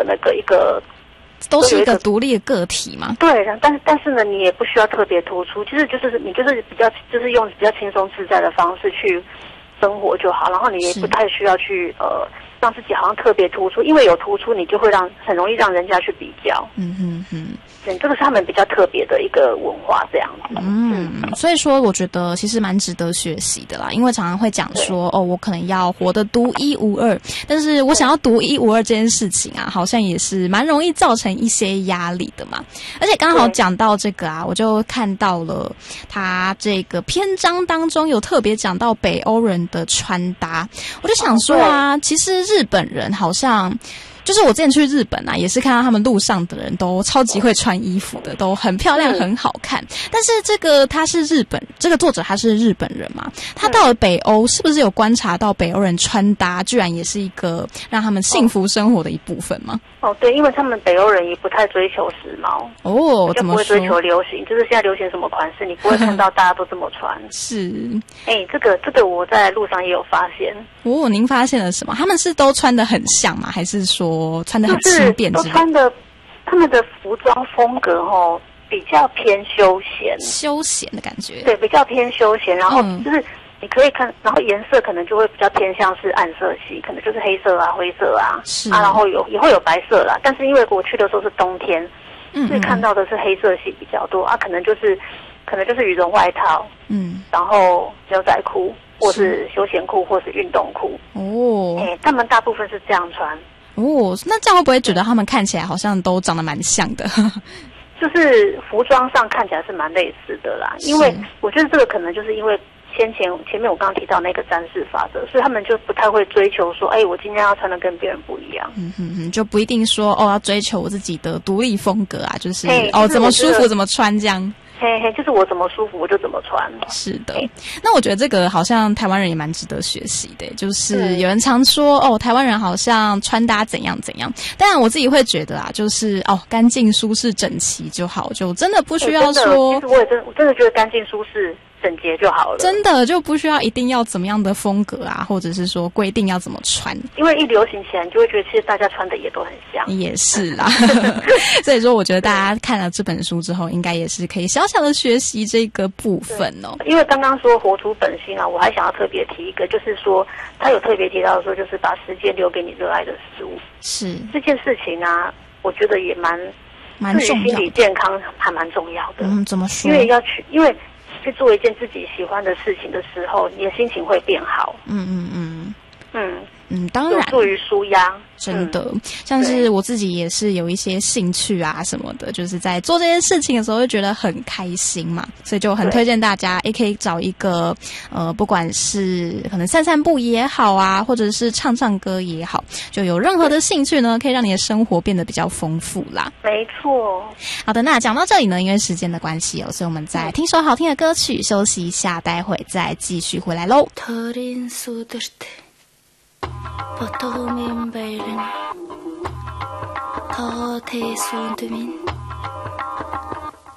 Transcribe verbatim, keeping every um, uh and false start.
的那个一个。 都是一个独立的个体嘛？ 对，但是但是呢，你也不需要特别突出，其实就是你就是比较就是用比较轻松自在的方式去生活就好，然后你也不太需要去呃让自己好像特别突出，因为有突出你就会让很容易让人家去比较。 嗯哼哼。 对，这个是他们比较特别的一个文化，这样子。 嗯，所以说我觉得其实蛮值得学习的啦，因为常常会讲说，哦，我可能要活得独一无二，但是我想要独一无二这件事情啊，好像也是蛮容易造成一些压力的嘛。而且刚好讲到这个啊，我就看到了他这个篇章当中有特别讲到北欧人的穿搭，我就想说啊，其实日本人好像。就是我之前去日本啊，也是看到他们路上的人都超级会穿衣服的，都很漂亮很好看。但是这个他是日本，这个作者他是日本人嘛，他到了北欧是不是有观察到北欧人穿搭居然也是一个让他们幸福生活的一部分吗？ 哦，对，因为他们北欧人也不太追求时髦哦， 就不会追求流行，就是现在流行什么款式，你不会看到大家都这么穿。 是， 哎，这个这个我在路上也有发现。 哦，您发现了什么？他们是都穿得很像吗？还是说穿得很轻便之类的？ 都穿的，他们的服装风格哦比较偏休闲， 休闲的感觉。 对，比较偏休闲，然后就是。嗯你可以看，然后颜色可能就会比较偏向是暗色系，可能就是黑色啊、灰色啊，啊，然后有也会有白色啦。但是因为我去的时候是冬天，嗯嗯所以看到的是黑色系比较多啊，可能就是可能就是羽绒外套，嗯，然后牛仔裤或是休闲裤或是运动裤。哦，哎，他们大部分是这样穿。 哦，那这样会不会觉得他们看起来好像都长得蛮像的？ 就是服装上看起来是蛮类似的啦，因为我觉得这个可能就是因为。先前前面我刚刚提到那个占士法则，所以他们就不太会追求说，哎，我今天要穿的跟别人不一样。 嗯哼哼，就不一定说哦要追求我自己的独立风格啊，就是哦怎么舒服怎么穿这样。 嘿嘿，就是我怎么舒服我就怎么穿。 是的，那我觉得这个好像台湾人也蛮值得学习的，就是有人常说哦，台湾人好像穿搭怎样怎样，当然我自己会觉得啊，就是哦干净舒适整齐就好，就真的不需要说。 其实我也真我真的觉得干净舒适。整洁就好了， 真的就不需要一定要怎么样的风格啊，或者是说规定要怎么穿， 因为一流行起来，你就会觉得其实大家穿的也都很像。 也是啦，所以说我觉得大家看了这本书之后，应该也是可以小小的学习这个部分哦。 因为刚刚说活出本心啊，我还想要特别提一个，就是说他有特别提到说，就是把时间留给你热爱的事物。 是这件事情啊，我觉得也蛮蛮重要的， 对于心理健康还蛮重要的。 嗯，怎么说？ 因为要去，因为。去做一件自己喜欢的事情的时候，你的心情会变好。嗯嗯嗯嗯嗯，当然有助于舒压。 真的，嗯、像是我自己也是有一些兴趣啊什么的，就是在做这件事情的时候会觉得很开心嘛，所以就很推荐大家也可以找一个呃，不管是可能散散步也好啊，或者是唱唱歌也好，就有任何的兴趣呢，可以让你的生活变得比较丰富啦。 没错。好的，那讲到这里呢，因为时间的关系哦，所以我们再听首好听的歌曲休息一下，待会再继续回来喽。 Потом им бейлен, тоо те суунтумин.